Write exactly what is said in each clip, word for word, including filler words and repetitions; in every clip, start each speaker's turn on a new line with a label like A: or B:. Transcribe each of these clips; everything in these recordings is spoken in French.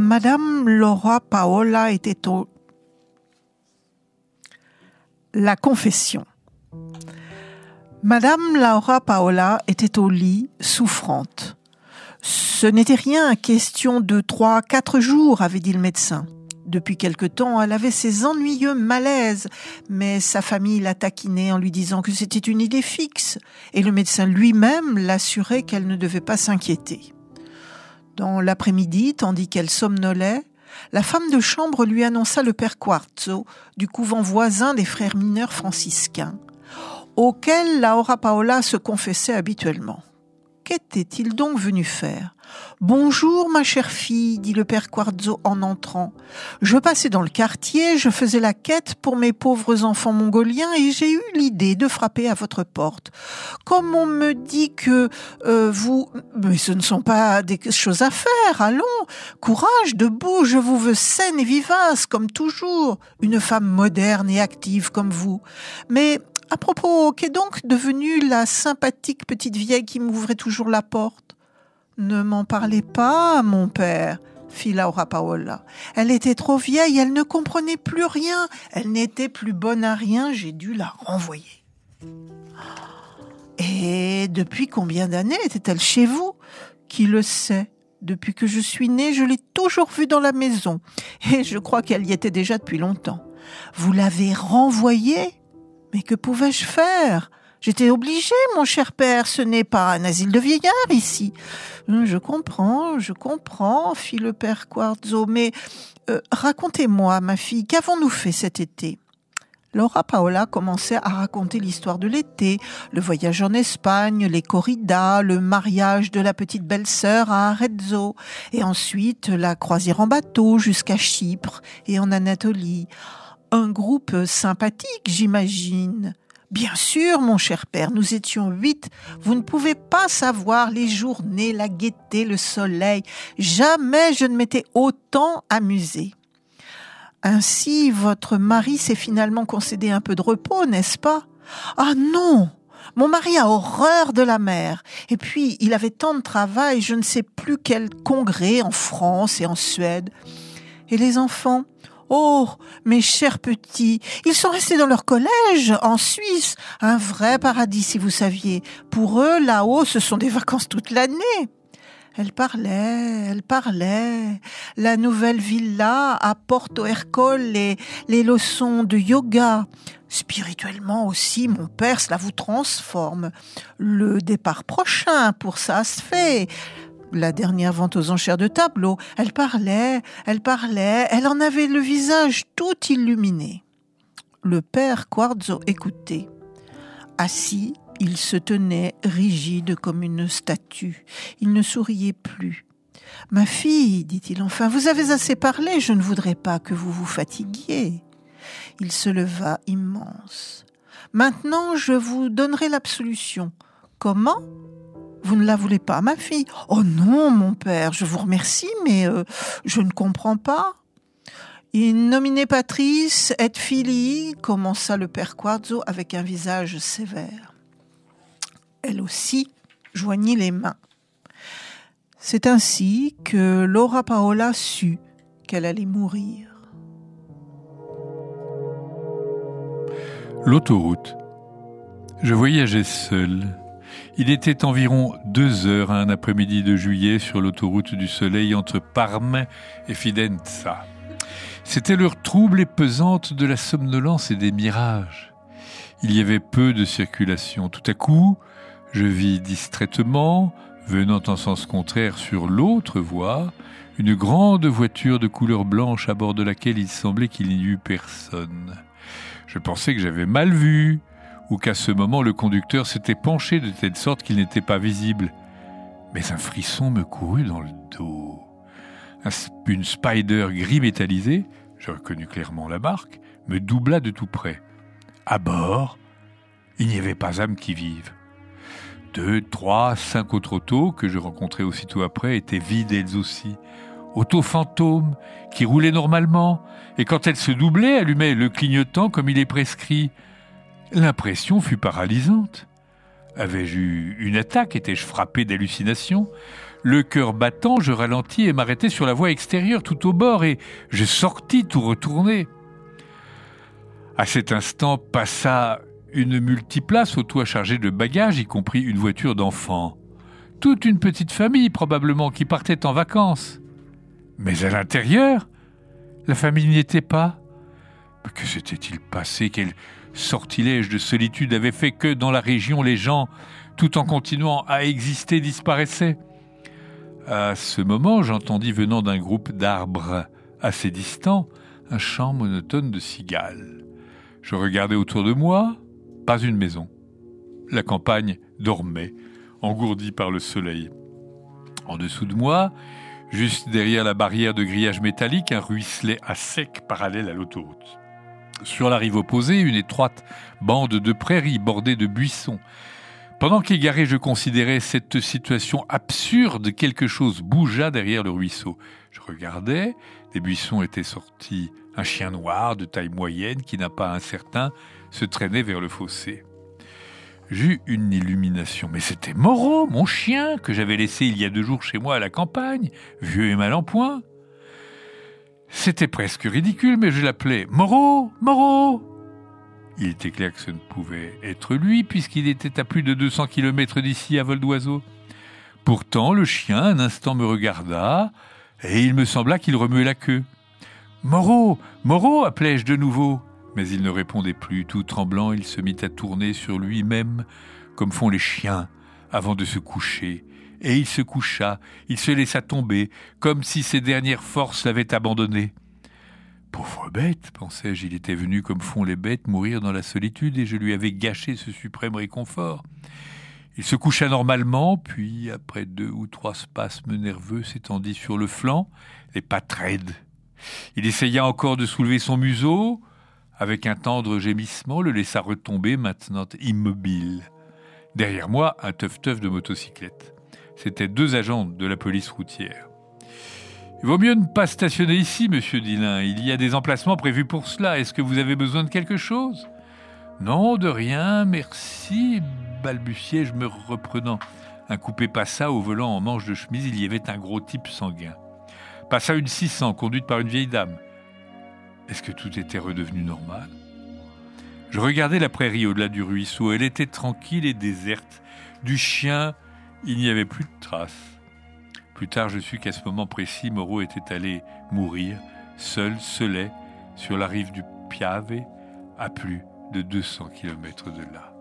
A: Madame Laura Paola était au... La confession. Madame Laura Paola était au lit, souffrante. Ce n'était rien, question de trois, quatre jours, avait dit le médecin. Depuis quelque temps, elle avait ses ennuyeux malaises, mais sa famille la taquinait en lui disant que c'était une idée fixe, et le médecin lui-même l'assurait qu'elle ne devait pas s'inquiéter. Dans l'après-midi, tandis qu'elle somnolait, la femme de chambre lui annonça le père Quarzo du couvent voisin des frères mineurs franciscains, auquel Laura Paola se confessait habituellement. Qu'était-il donc venu faire ? « Bonjour, ma chère fille, dit le père Quarzo en entrant. Je passais dans le quartier, je faisais la quête pour mes pauvres enfants mongoliens et j'ai eu l'idée de frapper à votre porte. Comme on me dit que euh, vous... Mais ce ne sont pas des choses à faire, allons. Courage, debout, je vous veux saine et vivace, comme toujours. Une femme moderne et active comme vous. Mais... à propos, qu'est donc devenue la sympathique petite vieille qui m'ouvrait toujours la porte ? Ne m'en parlez pas, mon père, fit Laura Paola. Elle était trop vieille, elle ne comprenait plus rien, elle n'était plus bonne à rien, j'ai dû la renvoyer. Et depuis combien d'années était-elle chez vous ? Qui le sait ? Depuis que je suis née, je l'ai toujours vue dans la maison, et je crois qu'elle y était déjà depuis longtemps. Vous l'avez renvoyée ? Mais que pouvais-je faire ? J'étais obligée, mon cher père, ce n'est pas un asile de vieillards ici. Je comprends, je comprends, fit le père Quarzo, mais euh, racontez-moi, ma fille, qu'avons-nous fait cet été ? Laura Paola commençait à raconter l'histoire de l'été, le voyage en Espagne, les corridas, le mariage de la petite belle-sœur à Arezzo, et ensuite la croisière en bateau jusqu'à Chypre et en Anatolie. Un groupe sympathique, j'imagine. Bien sûr, mon cher père, nous étions huit. Vous ne pouvez pas savoir les journées, la gaieté, le soleil. Jamais je ne m'étais autant amusée. Ainsi, votre mari s'est finalement concédé un peu de repos, n'est-ce pas ? Ah non ! Mon mari a horreur de la mer. Et puis, il avait tant de travail, je ne sais plus quel congrès en France et en Suède. Et les enfants ? Oh, mes chers petits, ils sont restés dans leur collège, en Suisse. Un vrai paradis, si vous saviez. Pour eux, là-haut, ce sont des vacances toute l'année. Elle parlait, elle parlait. La nouvelle villa à Porto Ercole et les leçons de yoga. Spirituellement aussi, mon père, cela vous transforme. Le départ prochain, pour ça se fait. La dernière vente aux enchères de tableaux, elle parlait, elle parlait, elle en avait le visage tout illuminé. Le père Quarzo écoutait. Assis, il se tenait rigide comme une statue. Il ne souriait plus. « Ma fille, dit-il enfin, vous avez assez parlé, je ne voudrais pas que vous vous fatiguiez. » Il se leva immense. « Maintenant, je vous donnerai l'absolution. Comment ? Vous ne la voulez pas, ma fille ? Oh non, mon père, je vous remercie, mais euh, je ne comprends pas. » In nomine Patris et Filii, commença le père Quarzo avec un visage sévère. Elle aussi joignit les mains. C'est ainsi que Laura Paola sut qu'elle allait mourir.
B: L'autoroute. Je voyageais seul. Il était environ deux heures un après-midi de juillet sur l'autoroute du Soleil entre Parme et Fidenza. C'était l'heure trouble et pesante de la somnolence et des mirages. Il y avait peu de circulation. Tout à coup, je vis distraitement, venant en sens contraire sur l'autre voie, une grande voiture de couleur blanche à bord de laquelle il semblait qu'il n'y eût personne. Je pensais que j'avais mal vu, ou qu'à ce moment le conducteur s'était penché de telle sorte qu'il n'était pas visible. Mais un frisson me courut dans le dos. Une Spider gris métallisé, je reconnus clairement la marque, me doubla de tout près. À bord, il n'y avait pas âme qui vive. Deux, trois, cinq autres autos, que je rencontrai aussitôt après, étaient vides elles aussi. Autos fantômes, qui roulaient normalement, et quand elles se doublaient, allumaient le clignotant comme il est prescrit. L'impression fut paralysante. Avais-je eu une attaque? Étais-je frappé d'hallucination? Le cœur battant, je ralentis et m'arrêtai sur la voie extérieure tout au bord et je sortis tout retourné. À cet instant passa une multiplace au toit chargé de bagages, y compris une voiture d'enfants. Toute une petite famille probablement qui partait en vacances. Mais à l'intérieur, la famille n'y était pas. Mais que s'était-il passé? Quel sortilège de solitude avait fait que dans la région les gens, tout en continuant à exister, disparaissaient? À ce moment, j'entendis venant d'un groupe d'arbres assez distants un chant monotone de cigales. Je regardai autour de moi, pas une maison. La campagne dormait, engourdie par le soleil. En dessous de moi, juste derrière la barrière de grillage métallique, un ruisselet à sec parallèle à l'autoroute. Sur la rive opposée, une étroite bande de prairies bordée de buissons. Pendant qu'égaré, je considérais cette situation absurde, quelque chose bougea derrière le ruisseau. Je regardais, des buissons étaient sortis. Un chien noir de taille moyenne, qui n'a pas un certain, se traînait vers le fossé. J'eus une illumination. Mais c'était Moreau, mon chien, que j'avais laissé il y a deux jours chez moi à la campagne, vieux et mal en point. C'était presque ridicule, mais je l'appelais « Moreau, Moreau !» Il était clair que ce ne pouvait être lui, puisqu'il était à plus de deux cents kilomètres d'ici à vol d'oiseau. Pourtant, le chien, un instant, me regarda, et il me sembla qu'il remuait la queue. « Moreau, Moreau !» appelai-je de nouveau. Mais il ne répondait plus. Tout tremblant, il se mit à tourner sur lui-même, comme font les chiens, avant de se coucher. Et il se coucha, il se laissa tomber, comme si ses dernières forces l'avaient abandonné. Pauvre bête, pensais-je, il était venu, comme font les bêtes, mourir dans la solitude, et je lui avais gâché ce suprême réconfort. Il se coucha normalement, puis, après deux ou trois spasmes nerveux, s'étendit sur le flanc, les pattes raides. Il essaya encore de soulever son museau, avec un tendre gémissement, le laissa retomber, maintenant immobile. Derrière moi, un teuf-teuf de motocyclette. C'étaient deux agents de la police routière. « Il vaut mieux ne pas stationner ici, monsieur Dillin. Il y a des emplacements prévus pour cela. Est-ce que vous avez besoin de quelque chose ?»« Non, de rien, merci, » balbutiai-je me reprenant. Un coupé passa au volant en manche de chemise. Il y avait un gros type sanguin. Passa une six cents, conduite par une vieille dame. Est-ce que tout était redevenu normal? Je regardais la prairie au-delà du ruisseau. Elle était tranquille et déserte. Du chien, il n'y avait plus de traces. Plus tard, je sus qu'à ce moment précis, Moreau était allé mourir, seul, seulé, sur la rive du Piave, à plus de deux cents kilomètres de là.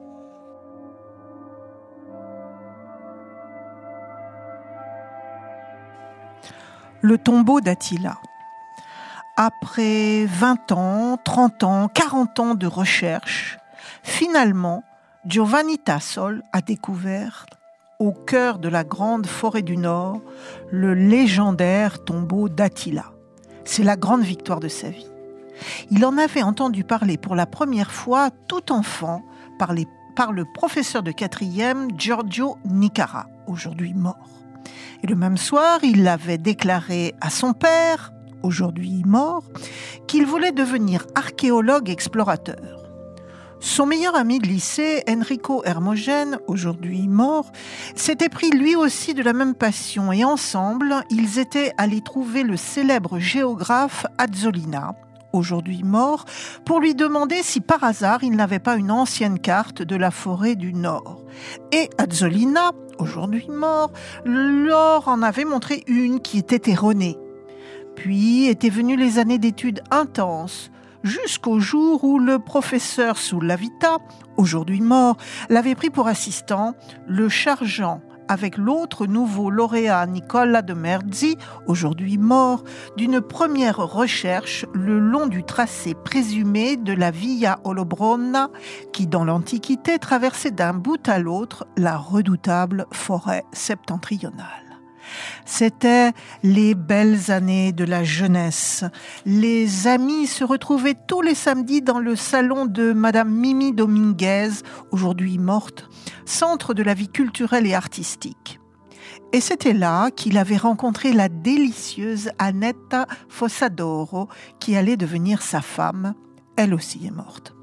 A: Le tombeau d'Attila. Après vingt ans, trente ans, quarante ans de recherche, finalement, Giovanni Tassol a découvert, au cœur de la grande forêt du Nord, le légendaire tombeau d'Attila. C'est la grande victoire de sa vie. Il en avait entendu parler pour la première fois, tout enfant, par, les, par le professeur de quatrième Giorgio Nicara, aujourd'hui mort. Et le même soir, il avait déclaré à son père, aujourd'hui mort, qu'il voulait devenir archéologue explorateur. Son meilleur ami de lycée, Enrico Hermogène, aujourd'hui mort, s'était pris lui aussi de la même passion et ensemble, ils étaient allés trouver le célèbre géographe Azzolina, aujourd'hui mort, pour lui demander si par hasard il n'avait pas une ancienne carte de la forêt du Nord. Et Azzolina, aujourd'hui mort, leur en avait montré une qui était erronée. Puis étaient venues les années d'études intenses, jusqu'au jour où le professeur Sulavita, aujourd'hui mort, l'avait pris pour assistant, le chargeant avec l'autre nouveau lauréat Nicola de Merzi, aujourd'hui mort, d'une première recherche le long du tracé présumé de la Via Olobronna qui, dans l'Antiquité, traversait d'un bout à l'autre la redoutable forêt septentrionale. C'étaient les belles années de la jeunesse. Les amis se retrouvaient tous les samedis dans le salon de Madame Mimi Dominguez, aujourd'hui morte, centre de la vie culturelle et artistique. Et c'était là qu'il avait rencontré la délicieuse Annetta Fossadoro, qui allait devenir sa femme. Elle aussi est morte.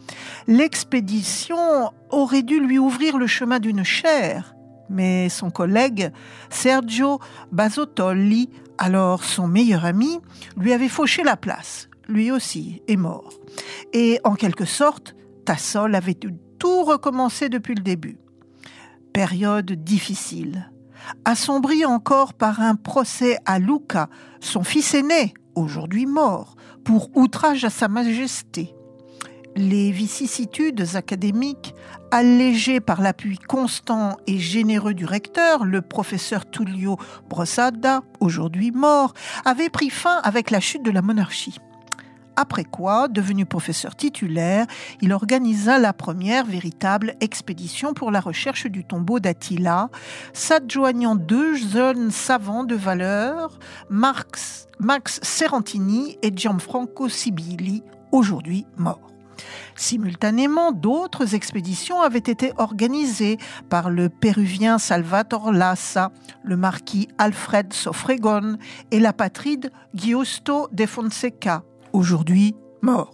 A: L'expédition aurait dû lui ouvrir le chemin d'une chaire, mais son collègue Sergio Basottoli, alors son meilleur ami, lui avait fauché la place. Lui aussi est mort. Et en quelque sorte, Tassol avait dû tout recommencer depuis le début. Période difficile, assombrie encore par un procès à Luca, son fils aîné, aujourd'hui mort, pour outrage à sa majesté. Les vicissitudes académiques, allégées par l'appui constant et généreux du recteur, le professeur Tullio Brosada, aujourd'hui mort, avaient pris fin avec la chute de la monarchie. Après quoi, devenu professeur titulaire, il organisa la première véritable expédition pour la recherche du tombeau d'Attila, s'adjoignant deux jeunes savants de valeur, Max, Max Serrantini et Gianfranco Sibili, aujourd'hui morts. Simultanément, d'autres expéditions avaient été organisées par le péruvien Salvatore Lassa, le marquis Alfred Sofregon et l'apatride Giusto de Fonseca, aujourd'hui mort.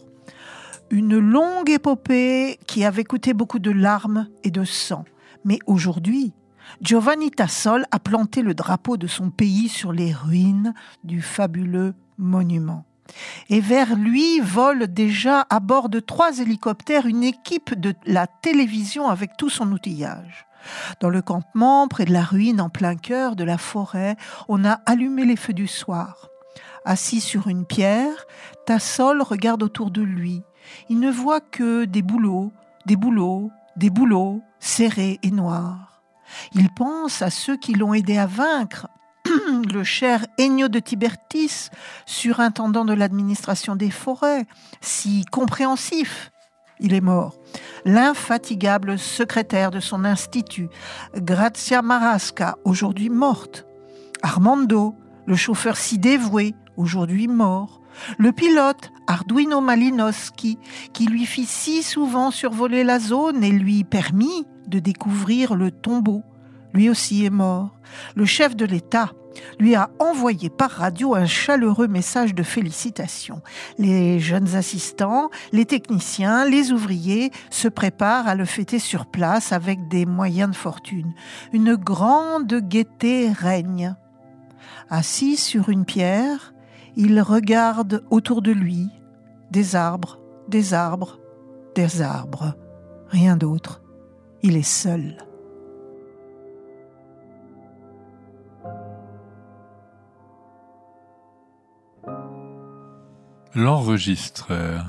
A: Une longue épopée qui avait coûté beaucoup de larmes et de sang. Mais aujourd'hui, Giovanni Tassol a planté le drapeau de son pays sur les ruines du fabuleux monument. Et vers lui vole déjà à bord de trois hélicoptères une équipe de la télévision avec tout son outillage. Dans le campement, près de la ruine, en plein cœur de la forêt, on a allumé les feux du soir. Assis sur une pierre, Tassol regarde autour de lui. Il ne voit que des bouleaux, des bouleaux, des bouleaux, serrés et noirs. Il pense à ceux qui l'ont aidé à vaincre, le cher Ennio de Tibertis, surintendant de l'administration des forêts, si compréhensif. Il est mort. L'infatigable secrétaire de son institut, Grazia Marasca, aujourd'hui morte. Armando, le chauffeur si dévoué, aujourd'hui mort. Le pilote, Arduino Malinowski, qui lui fit si souvent survoler la zone et lui permit de découvrir le tombeau, lui aussi est mort. Le chef de l'État lui a envoyé par radio un chaleureux message de félicitations. Les jeunes assistants, les techniciens, les ouvriers se préparent à le fêter sur place avec des moyens de fortune. Une grande gaieté règne. Assis sur une pierre, il regarde autour de lui des arbres, des arbres, des arbres. Rien d'autre. Il est seul.
B: L'enregistreur.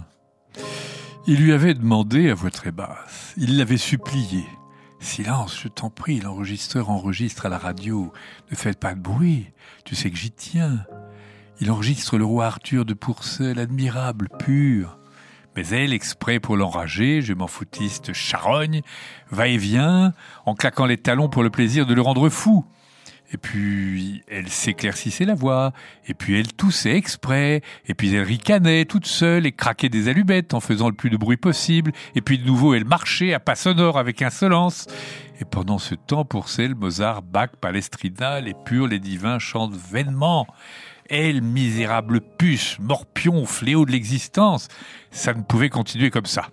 B: Il lui avait demandé à voix très basse. Il l'avait supplié. « Silence, je t'en prie, l'enregistreur enregistre à la radio. Ne faites pas de bruit, tu sais que j'y tiens. » Il enregistre le roi Arthur de Pourcel, admirable, pur. Mais elle, exprès pour l'enrager, je m'en foutiste charogne, va et vient, en claquant les talons pour le plaisir de le rendre fou. Et puis, elle s'éclaircissait la voix, et puis elle toussait exprès, et puis elle ricanait toute seule et craquait des allumettes en faisant le plus de bruit possible, et puis de nouveau elle marchait à pas sonores avec insolence. Et pendant ce temps, Pourcel, Mozart, Bach, Palestrina, les purs, les divins chantent vainement. Elle, misérable puce, morpion, fléau de l'existence, ça ne pouvait continuer comme ça.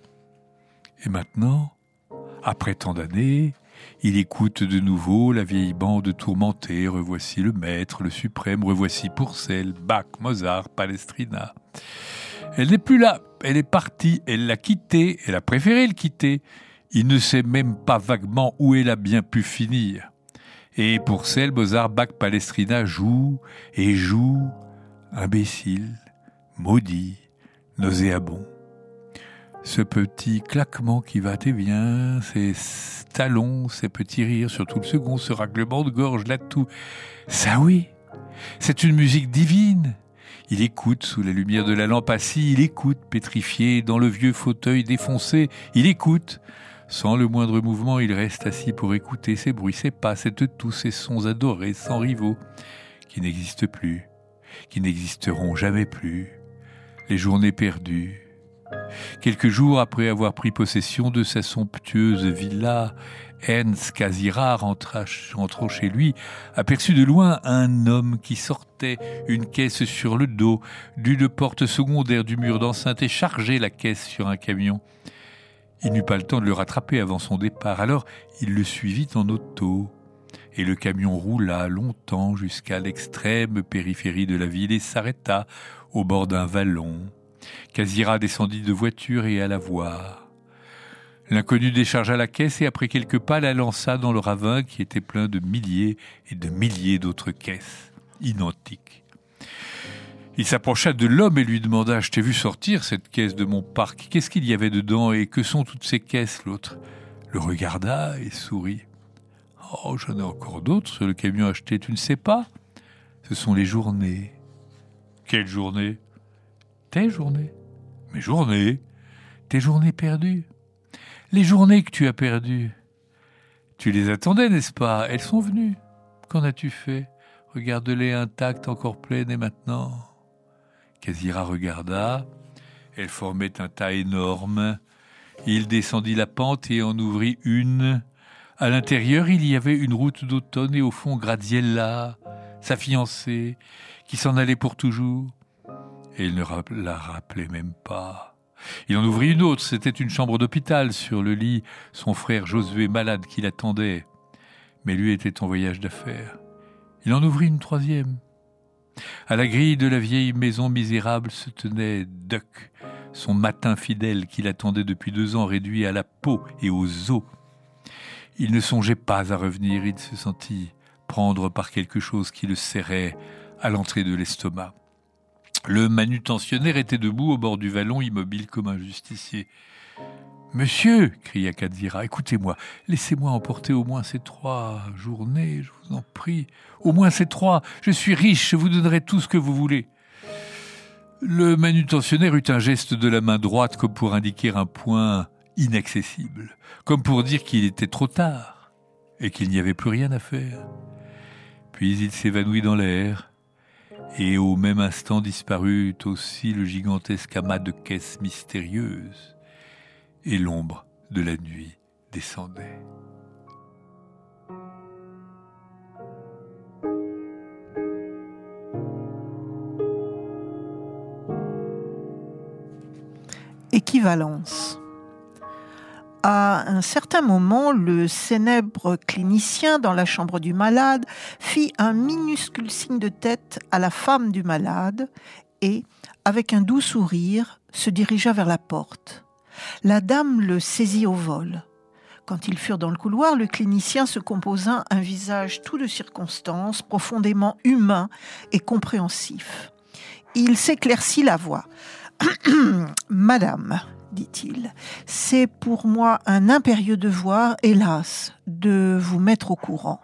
B: Et maintenant, après tant d'années, il écoute de nouveau la vieille bande tourmentée, revoici le maître, le suprême, revoici Pourcel, Bach, Mozart, Palestrina. Elle n'est plus là, elle est partie, elle l'a quitté, elle a préféré le quitter. Il ne sait même pas vaguement où elle a bien pu finir. Et Pourcel, Mozart, Bach, Palestrina jouent et jouent, imbécile, maudit, nauséabond. Ce petit claquement qui va et vient, ces talons, ces petits rires, surtout le second, ce raclement de gorge là-tout. Ça oui, c'est une musique divine. Il écoute sous la lumière de la lampe assis, il écoute pétrifié dans le vieux fauteuil défoncé, il écoute. Sans le moindre mouvement, il reste assis pour écouter ces bruits, ces pas, cette toux, ces sons adorés, sans rivaux, qui n'existent plus, qui n'existeront jamais plus. Les journées perdues. Quelques jours après avoir pris possession de sa somptueuse villa, Ernst Cassirer, rentrant chez lui, aperçut de loin un homme qui sortait, une caisse sur le dos, d'une porte secondaire du mur d'enceinte et chargeait la caisse sur un camion. Il n'eut pas le temps de le rattraper avant son départ, alors il le suivit en auto. Et le camion roula longtemps jusqu'à l'extrême périphérie de la ville et s'arrêta au bord d'un vallon. Kazira descendit de voiture et alla voir. L'inconnu déchargea la caisse et après quelques pas la lança dans le ravin qui était plein de milliers et de milliers d'autres caisses identiques. Il s'approcha de l'homme et lui demanda « Je t'ai vu sortir cette caisse de mon parc. Qu'est-ce qu'il y avait dedans et que sont toutes ces caisses ?» L'autre le regarda et sourit. « Oh, j'en ai encore d'autres sur le camion acheté, tu ne sais pas ? Ce sont les journées. »« Quelles journées ? » ?»« Tes journées. »« Mes journées. Tes journées perdues. Les journées que tu as perdues. Tu les attendais, n'est-ce pas ? Elles sont venues. Qu'en as-tu fait ? Regarde-les intactes, encore pleines, et maintenant ?» Kazira regarda. Elle formait un tas énorme. Il descendit la pente et en ouvrit une. À l'intérieur, il y avait une route d'automne et au fond Graziella, sa fiancée, qui s'en allait pour toujours. Et il ne la rappelait même pas. Il en ouvrit une autre, c'était une chambre d'hôpital. Sur le lit, son frère Josué malade qui l'attendait. Mais lui était en voyage d'affaires. Il en ouvrit une troisième. À la grille de la vieille maison misérable se tenait Duck, son matin fidèle qui l'attendait depuis deux ans réduit à la peau et aux os. Il ne songeait pas à revenir, il se sentit prendre par quelque chose qui le serrait à l'entrée de l'estomac. Le manutentionnaire était debout au bord du vallon, immobile comme un justicier. « Monsieur !» cria Kazira, « écoutez-moi, laissez-moi emporter au moins ces trois journées, je vous en prie. Au moins ces trois, je suis riche, je vous donnerai tout ce que vous voulez. » Le manutentionnaire eut un geste de la main droite comme pour indiquer un point inaccessible, comme pour dire qu'il était trop tard et qu'il n'y avait plus rien à faire. Puis il s'évanouit dans l'air et au même instant disparut aussi le gigantesque amas de caisses mystérieuses. Et l'ombre de la nuit descendait.
A: Équivalence. À un certain moment, le célèbre clinicien dans la chambre du malade fit un minuscule signe de tête à la femme du malade et, avec un doux sourire, se dirigea vers la porte. La dame le saisit au vol. Quand ils furent dans le couloir, le clinicien se composa un visage tout de circonstance, profondément humain et compréhensif. Il s'éclaircit la voix. « Madame, dit-il, c'est pour moi un impérieux devoir, hélas, de vous mettre au courant.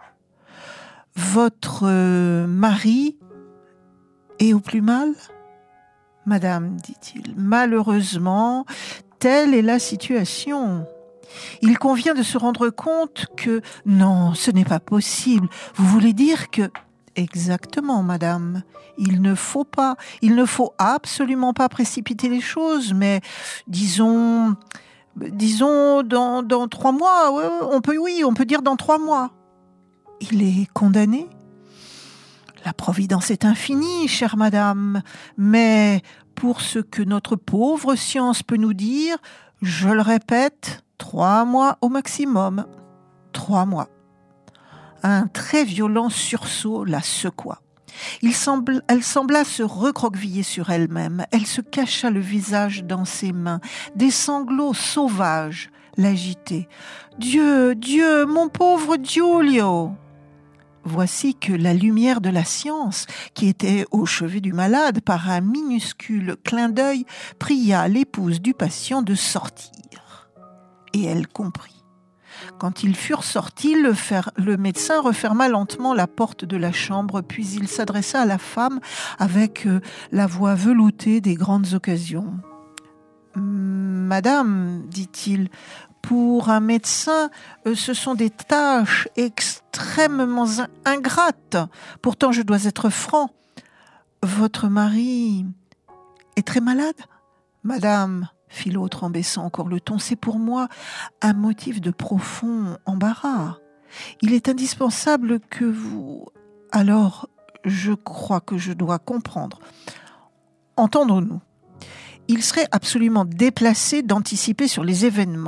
A: Votre mari est au plus mal ? Madame, dit-il, malheureusement, telle est la situation. Il convient de se rendre compte que... Non, ce n'est pas possible. Vous voulez dire que... Exactement, madame. Il ne faut pas, il ne faut absolument pas précipiter les choses, mais disons... Disons dans, dans trois mois, on peut, oui, on peut dire dans trois mois. Il est condamné ? La providence est infinie, chère madame, mais pour ce que notre pauvre science peut nous dire, je le répète, trois mois au maximum. Trois mois. Un très violent sursaut la secoua. Il semble, elle sembla se recroqueviller sur elle-même. Elle se cacha le visage dans ses mains. Des sanglots sauvages l'agitaient. « Dieu, Dieu, mon pauvre Giulio !» Voici que la lumière de la science, qui était au chevet du malade, par un minuscule clin d'œil, pria l'épouse du patient de sortir. Et elle comprit. Quand ils furent sortis, le, fer, le médecin referma lentement la porte de la chambre, puis il s'adressa à la femme avec euh, la voix veloutée des grandes occasions. « Madame, dit-il, pour un médecin, euh, ce sont des tâches extrêmement ingrates. Pourtant, je dois être franc. Votre mari est très malade ? Madame, fit l'autre en baissant encore le ton, c'est pour moi un motif de profond embarras. Il est indispensable que vous... Alors, je crois que je dois comprendre. Entendons-nous. Il serait absolument déplacé d'anticiper sur les événements.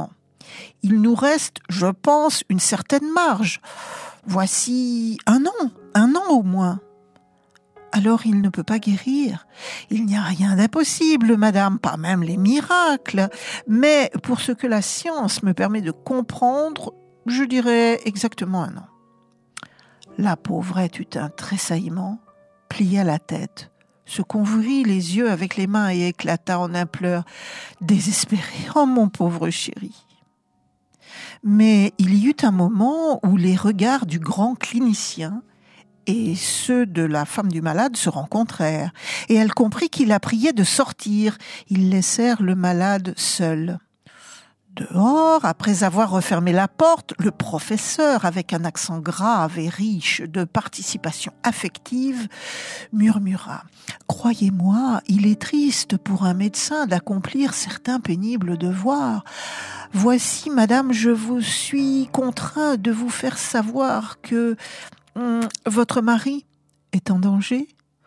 A: Il nous reste, je pense, une certaine marge. Voici un an, un an au moins. Alors il ne peut pas guérir. Il n'y a rien d'impossible, madame, pas même les miracles. Mais pour ce que la science me permet de comprendre, je dirais exactement un an. La pauvrette eut un tressaillement, plia la tête, se couvrit les yeux avec les mains et éclata en un pleur désespéré. « Oh, mon pauvre chéri !» Mais il y eut un moment où les regards du grand clinicien et ceux de la femme du malade se rencontrèrent, et elle comprit qu'il la priait de sortir. Ils laissèrent le malade seul. Dehors, après avoir refermé la porte, le professeur, avec un accent grave et riche de participation affective, murmura « Croyez-moi, il est triste pour un médecin d'accomplir certains pénibles devoirs. Voici, madame, je vous suis contraint de vous faire savoir que hum, votre mari est en danger. »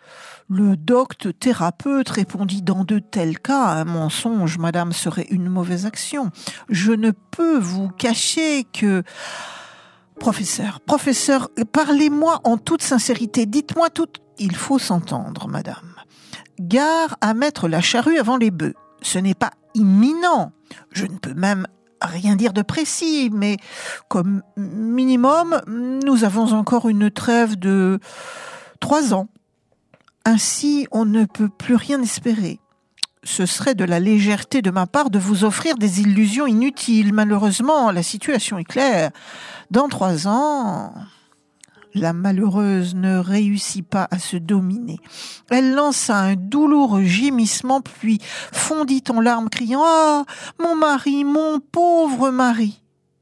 A: Le docte thérapeute répondit « Dans de tels cas, un mensonge, madame, serait une mauvaise action. Je ne peux vous cacher que... » Professeur, professeur, parlez-moi en toute sincérité. Dites-moi tout... Il faut s'entendre, madame. Gare à mettre la charrue avant les bœufs. Ce n'est pas imminent. Je ne peux même rien dire de précis, mais comme minimum, nous avons encore une trêve de trois ans. Ainsi, on ne peut plus rien espérer. Ce serait de la légèreté de ma part de vous offrir des illusions inutiles. Malheureusement, la situation est claire. Dans trois ans, la malheureuse ne réussit pas à se dominer. Elle lança un douloureux gémissement, puis fondit en larmes, criant « Ah, mon mari, mon pauvre mari !»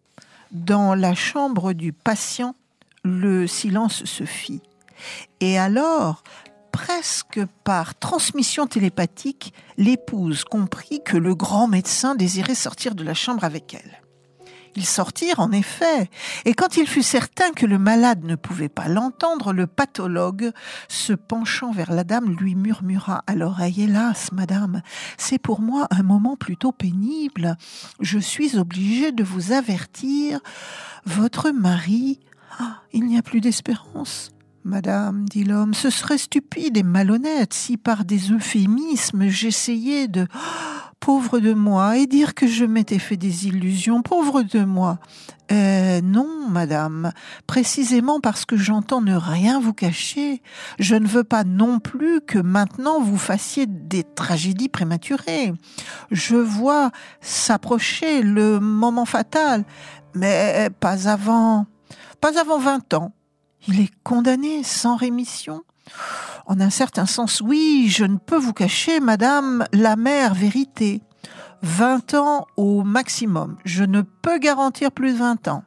A: Dans la chambre du patient, le silence se fit. Et alors, presque par transmission télépathique, l'épouse comprit que le grand médecin désirait sortir de la chambre avec elle. Ils sortirent en effet, et quand il fut certain que le malade ne pouvait pas l'entendre, le pathologue, se penchant vers la dame, lui murmura à l'oreille « Hélas, madame, c'est pour moi un moment plutôt pénible. Je suis obligé de vous avertir. Votre mari, oh, il n'y a plus d'espérance. » « Madame, dit l'homme, ce serait stupide et malhonnête si par des euphémismes j'essayais de... Oh, pauvre de moi, et dire que je m'étais fait des illusions, pauvre de moi. Euh, non, madame, précisément parce que j'entends ne rien vous cacher, je ne veux pas non plus que maintenant vous fassiez des tragédies prématurées. Je vois s'approcher le moment fatal, mais pas avant, pas avant vingt ans. Il est condamné sans rémission. En un certain sens, oui, je ne peux vous cacher, madame, l'amère vérité. Vingt ans au maximum. Je ne peux garantir plus de vingt ans.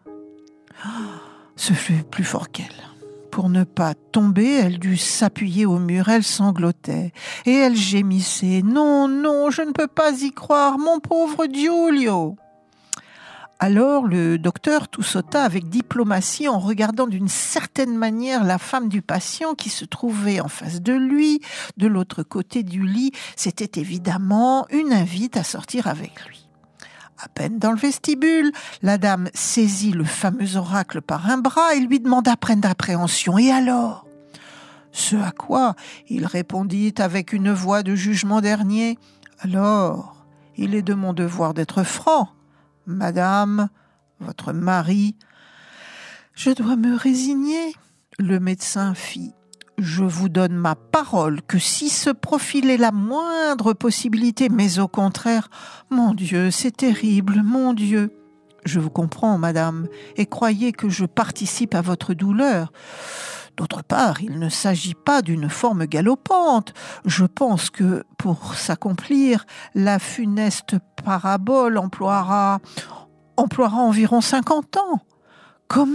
A: Ce fut plus fort qu'elle. Pour ne pas tomber, elle dut s'appuyer au mur. Elle sanglotait et elle gémissait. Non, non, je ne peux pas y croire, mon pauvre Giulio. Alors le docteur tout sauta avec diplomatie en regardant d'une certaine manière la femme du patient qui se trouvait en face de lui, de l'autre côté du lit. C'était évidemment une invite à sortir avec lui. À peine dans le vestibule, la dame saisit le fameux oracle par un bras et lui demanda pleine d'appréhension. « Et alors ?» Ce à quoi il répondit avec une voix de jugement dernier. « Alors, il est de mon devoir d'être franc. Madame, votre mari, je dois me résigner. » Le médecin fit. « Je vous donne ma parole que si se profilait la moindre possibilité, mais au contraire, mon Dieu, c'est terrible, mon Dieu. » « Je vous comprends, madame, et croyez que je participe à votre douleur. D'autre part, il ne s'agit pas d'une forme galopante. Je pense que, pour s'accomplir, la funeste parabole emploiera, emploiera environ cinquante ans. Comment ?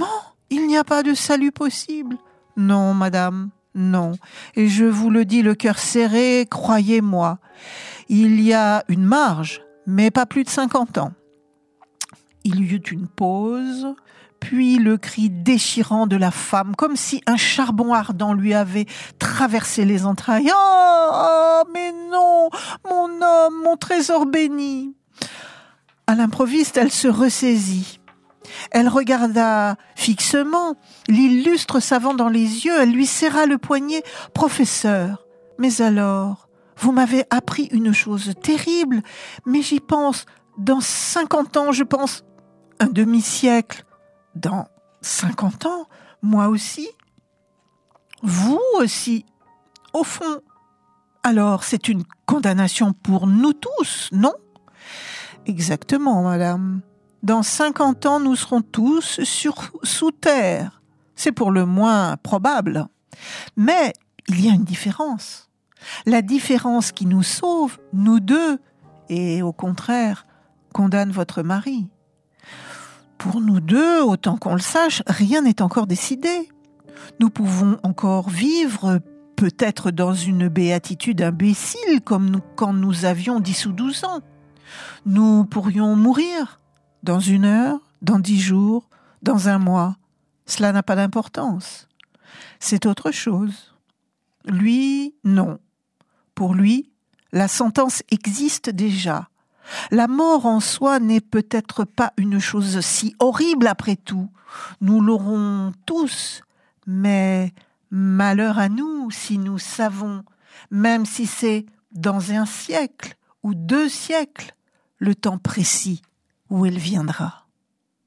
A: Il n'y a pas de salut possible ? Non, madame, non. Et je vous le dis le cœur serré, croyez-moi. Il y a une marge, mais pas plus de cinquante ans. » Il y eut une pause, puis le cri déchirant de la femme, comme si un charbon ardent lui avait traversé les entrailles. « Oh, oh, mais non, mon homme, mon trésor béni !» À l'improviste, elle se ressaisit. Elle regarda fixement l'illustre savant dans les yeux. Elle lui serra le poignet. « Professeur, mais alors, vous m'avez appris une chose terrible, mais j'y pense. Dans cinquante ans, je pense un demi-siècle. Dans cinquante ans, moi aussi. Vous aussi. Au fond, alors c'est une condamnation pour nous tous, non ? Exactement, madame. Dans cinquante ans, nous serons tous sur, sous terre. C'est pour le moins probable. Mais il y a une différence. La différence qui nous sauve, nous deux, et au contraire, condamne votre mari. Pour nous deux, autant qu'on le sache, rien n'est encore décidé. Nous pouvons encore vivre, peut-être dans une béatitude imbécile, comme nous, quand nous avions dix ou douze ans. Nous pourrions mourir dans une heure, dans dix jours, dans un mois. Cela n'a pas d'importance. C'est autre chose. Lui, non. Pour lui, la sentence existe déjà. La mort en soi n'est peut-être pas une chose si horrible après tout. Nous l'aurons tous, mais malheur à nous si nous savons, même si c'est dans un siècle ou deux siècles, le temps précis où elle viendra.